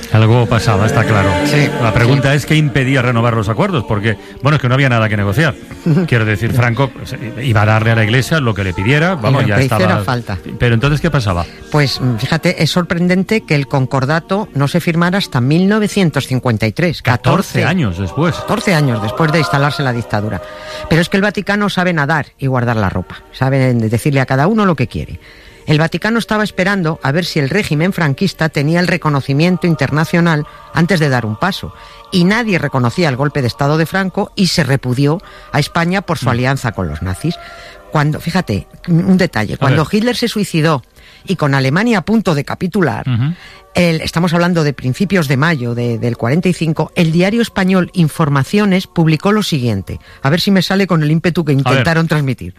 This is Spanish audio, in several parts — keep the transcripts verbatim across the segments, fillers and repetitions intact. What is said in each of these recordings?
Algo pasaba, está claro. Sí, la pregunta sí. es qué impedía renovar los acuerdos, porque, bueno, es que no había nada que negociar. Quiero decir, Franco pues, iba a darle a la Iglesia lo que le pidiera, vamos, ya estaba... falta. Pero entonces, ¿qué pasaba? Pues, fíjate, es sorprendente que el concordato no se firmara hasta mil novecientos cincuenta y tres. catorce años después. catorce años después de instalarse la dictadura. Pero es que el Vaticano sabe nadar y guardar la ropa. Sabe decirle a cada uno lo que quiere. El Vaticano estaba esperando a ver si el régimen franquista tenía el reconocimiento internacional antes de dar un paso. Y nadie reconocía el golpe de Estado de Franco y se repudió a España por su mm. alianza con los nazis. Cuando, fíjate, un detalle, cuando Hitler se suicidó y con Alemania a punto de capitular, uh-huh. el, estamos hablando de principios de mayo de, del cuarenta y cinco, el diario español Informaciones publicó lo siguiente. A ver si me sale con el ímpetu que intentaron transmitir.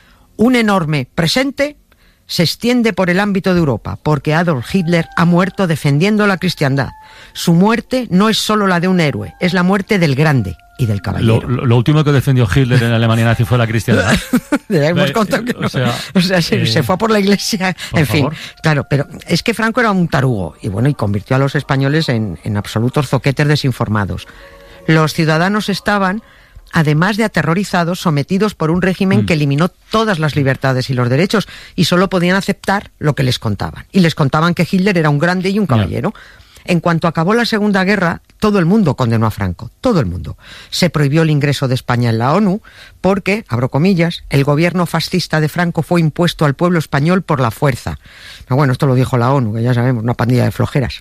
Un enorme presente se extiende por el ámbito de Europa, porque Adolf Hitler ha muerto defendiendo la cristiandad. Su muerte no es solo la de un héroe, es la muerte del grande y del caballero. Lo, lo, lo último que defendió Hitler en la Alemania nazi fue la cristiandad. Debemos contar que no. O sea, o sea se, eh, se fue a por la iglesia. Por en favor. fin, claro, pero es que Franco era un tarugo y bueno, y convirtió a los españoles en, en absolutos zoquetes desinformados. Los ciudadanos estaban, además de aterrorizados, sometidos por un régimen mm. que eliminó todas las libertades y los derechos y solo podían aceptar lo que les contaban. Y les contaban que Hitler era un grande y un caballero. Yeah. En cuanto acabó la Segunda Guerra, todo el mundo condenó a Franco, todo el mundo. Se prohibió el ingreso de España en la ONU porque, abro comillas, el gobierno fascista de Franco fue impuesto al pueblo español por la fuerza. Pero bueno, esto lo dijo la ONU, que ya sabemos, una pandilla de flojeras.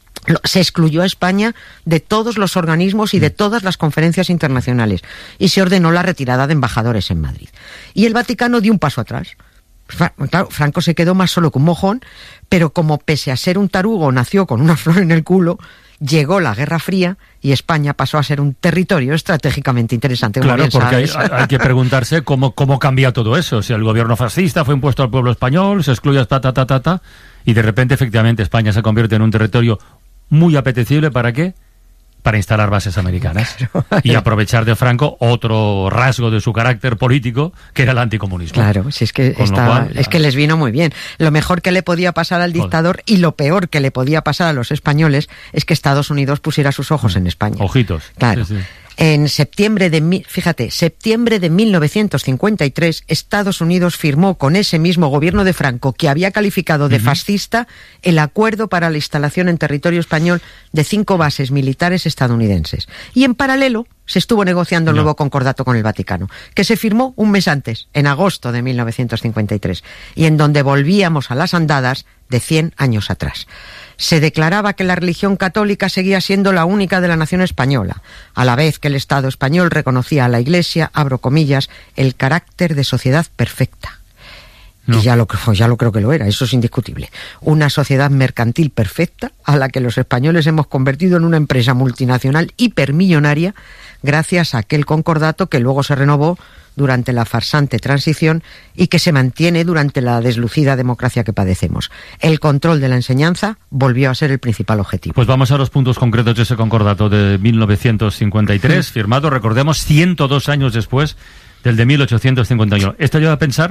Se excluyó a España de todos los organismos y de todas las conferencias internacionales y se ordenó la retirada de embajadores en Madrid. Y el Vaticano dio un paso atrás. Claro, Franco se quedó más solo que un mojón, pero como pese a ser un tarugo nació con una flor en el culo, llegó la Guerra Fría y España pasó a ser un territorio estratégicamente interesante. Claro, porque hay, hay que preguntarse cómo, cómo cambia todo eso. Si el gobierno fascista fue impuesto al pueblo español, se excluye ta, ta, ta, ta, ta, y de repente, efectivamente, España se convierte en un territorio muy apetecible, ¿para qué? Para instalar bases americanas. Claro. Y aprovechar de Franco otro rasgo de su carácter político, que era el anticomunismo. Claro, si es que está, cual, es que les vino muy bien. Lo mejor que le podía pasar al dictador y lo peor que le podía pasar a los españoles es que Estados Unidos pusiera sus ojos mm. en España. Ojitos. Claro. Sí, sí. En septiembre de, fíjate, septiembre de mil novecientos cincuenta y tres, Estados Unidos firmó con ese mismo gobierno de Franco, que había calificado de uh-huh. fascista, el acuerdo para la instalación en territorio español de cinco bases militares estadounidenses. Y en paralelo se estuvo negociando el no. nuevo concordato con el Vaticano, que se firmó un mes antes, en agosto de mil novecientos cincuenta y tres, y en donde volvíamos a las andadas de cien años atrás. Se declaraba que la religión católica seguía siendo la única de la nación española, a la vez que el Estado español reconocía a la Iglesia, abro comillas, el carácter de sociedad perfecta. No. Y ya lo, ya lo creo que lo era, eso es indiscutible. Una sociedad mercantil perfecta a la que los españoles hemos convertido en una empresa multinacional hipermillonaria gracias a aquel concordato que luego se renovó durante la farsante transición y que se mantiene durante la deslucida democracia que padecemos. El control de la enseñanza volvió a ser el principal objetivo. Pues vamos a los puntos concretos de ese concordato de mil novecientos cincuenta y tres, firmado, recordemos, ciento dos años después del de mil ochocientos cincuenta y uno. Esto lleva a pensar...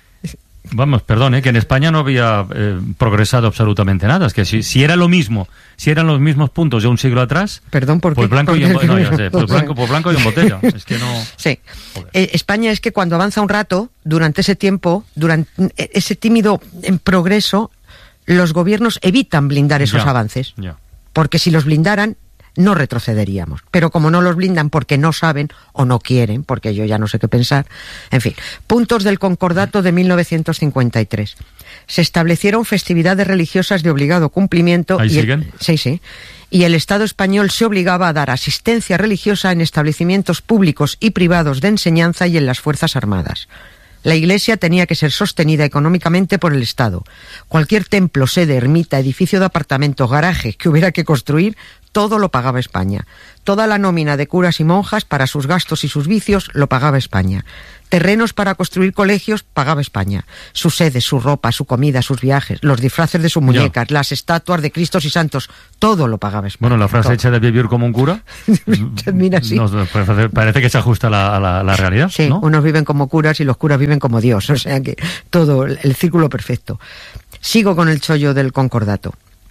Vamos, perdón, ¿eh? que en España no había eh, progresado absolutamente nada. Es que si, si era lo mismo, si eran los mismos puntos de un siglo atrás, perdón, ¿por qué? Pues blanco, y en, no, ya sé, pues blanco, pues blanco y en botella. Es que no... Sí. Eh, España es que cuando avanza un rato, durante ese tiempo, durante ese tímido en progreso, los gobiernos evitan blindar esos ya, avances. Ya. Porque si los blindaran, no retrocederíamos. Pero como no los blindan porque no saben o no quieren, porque yo ya no sé qué pensar, en fin, puntos del concordato de mil novecientos cincuenta y tres. Se establecieron festividades religiosas de obligado cumplimiento. ¿Ahí y siguen? El, sí, sí. Y el Estado español se obligaba a dar asistencia religiosa en establecimientos públicos y privados de enseñanza y en las Fuerzas Armadas. La Iglesia tenía que ser sostenida económicamente por el Estado. Cualquier templo, sede, ermita, edificio de apartamentos, garaje que hubiera que construir, todo lo pagaba España. Toda la nómina de curas y monjas para sus gastos y sus vicios lo pagaba España. Terrenos para construir colegios pagaba España. Sus sedes, su ropa, su comida, sus viajes, los disfraces de sus muñecas, ya. las estatuas de Cristos y Santos, todo lo pagaba España. Bueno, la frase todo. Hecha de vivir como un cura, termina así. Nos, parece que se ajusta a la, a la, a la realidad. Sí, ¿no? Unos viven como curas y los curas viven como Dios. O sea que todo, el círculo perfecto. Sigo con el chollo del concordato.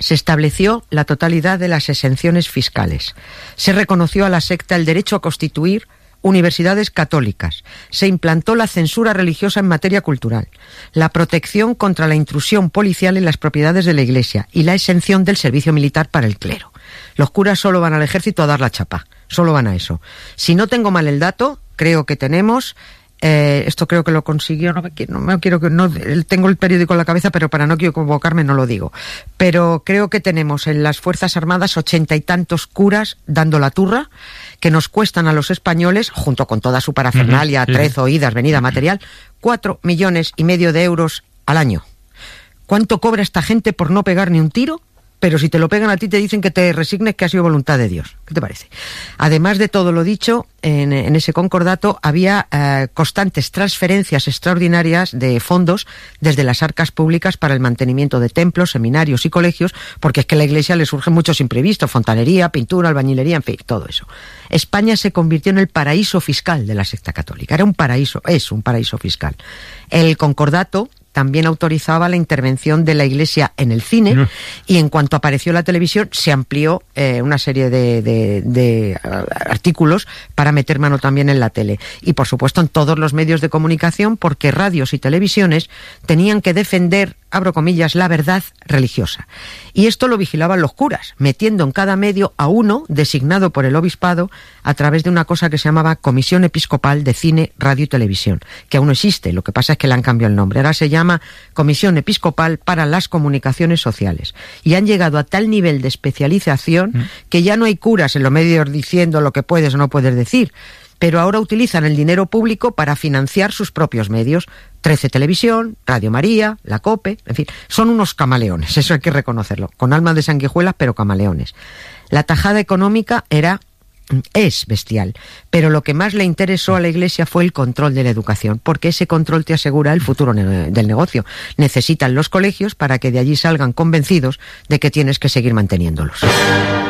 Se estableció la totalidad de las exenciones fiscales. Se reconoció a la secta el derecho a constituir universidades católicas. Se implantó la censura religiosa en materia cultural, la protección contra la intrusión policial en las propiedades de la Iglesia y la exención del servicio militar para el clero. Los curas solo van al ejército a dar la chapa, solo van a eso. Si no tengo mal el dato, creo que tenemos... Eh, esto creo que lo consiguió, no me, no me quiero que no tengo el periódico en la cabeza, pero para no equivocarme no lo digo. Pero creo que tenemos en las Fuerzas Armadas ochenta y tantos curas dando la turra, que nos cuestan a los españoles, junto con toda su parafernalia, uh-huh, sí. trezo, idas, venida, material, cuatro millones y medio de euros al año. ¿Cuánto cobra esta gente por no pegar ni un tiro? Pero si te lo pegan a ti te dicen que te resignes, que ha sido voluntad de Dios. ¿Qué te parece? Además de todo lo dicho, en, en ese concordato había eh, constantes transferencias extraordinarias de fondos desde las arcas públicas para el mantenimiento de templos, seminarios y colegios, porque es que a la Iglesia le surgen muchos imprevistos, fontanería, pintura, albañilería, en fin, todo eso. España se convirtió en el paraíso fiscal de la secta católica. Era un paraíso, es un paraíso fiscal. El concordato también autorizaba la intervención de la Iglesia en el cine, no. y en cuanto apareció la televisión se amplió eh, una serie de, de, de uh, artículos para meter mano también en la tele. Y por supuesto en todos los medios de comunicación, porque radios y televisiones tenían que defender, abro comillas, la verdad religiosa. Y esto lo vigilaban los curas, metiendo en cada medio a uno designado por el obispado a través de una cosa que se llamaba Comisión Episcopal de Cine, Radio y Televisión, que aún no existe, lo que pasa es que le han cambiado el nombre. Ahora se llama Comisión Episcopal para las Comunicaciones Sociales. Y han llegado a tal nivel de especialización mm. que ya no hay curas en los medios diciendo lo que puedes o no puedes decir, pero ahora utilizan el dinero público para financiar sus propios medios. trece Televisión, Radio María, la COPE, en fin, son unos camaleones, eso hay que reconocerlo, con alma de sanguijuelas, pero camaleones. La tajada económica era... es bestial, pero lo que más le interesó a la Iglesia fue el control de la educación, porque ese control te asegura el futuro ne- del negocio. Necesitan los colegios para que de allí salgan convencidos de que tienes que seguir manteniéndolos.